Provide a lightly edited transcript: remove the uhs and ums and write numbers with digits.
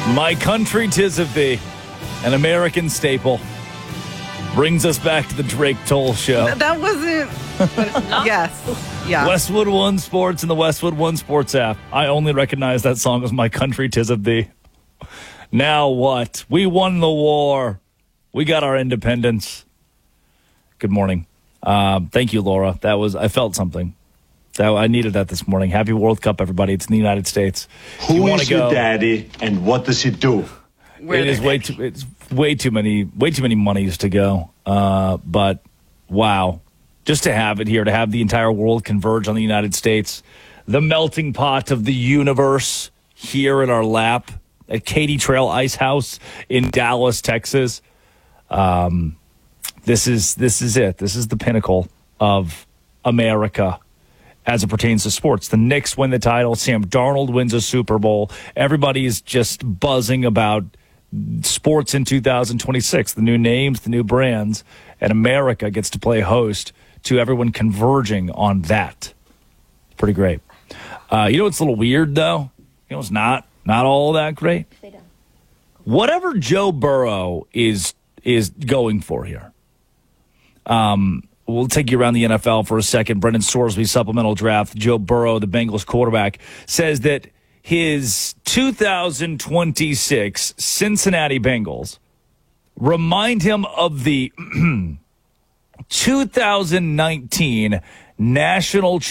My Country 'Tis of Thee, an American staple, brings us back to the Drake Toll Show. That wasn't. Yes. Yeah. Westwood One Sports and the Westwood One Sports app. I only recognize that song as My Country 'Tis of Thee. Now what? We won the war. We got our independence. Good morning. Thank you, Laura. I felt something. I needed that this morning. Happy World Cup, everybody. It's in the United States. Who is your daddy and what does he do? It's way too many monies to go. But wow. Just to have it here, to have the entire world converge on the United States, the melting pot of the universe here in our lap at Katy Trail Ice House in Dallas, Texas. This is it. This is the pinnacle of America as it pertains to sports. The Knicks win the title. Sam Darnold wins a Super Bowl. Everybody is just buzzing about sports in 2026, the new names, the new brands, and America gets to play host to everyone converging on that. Pretty great. You know what's a little weird, though? You know it's not all that great? Whatever Joe Burrow is going for here. We'll take you around the NFL for a second. Brendan Sorsby, supplemental draft. Joe Burrow, the Bengals quarterback, says that his 2026 Cincinnati Bengals remind him of the 2019 National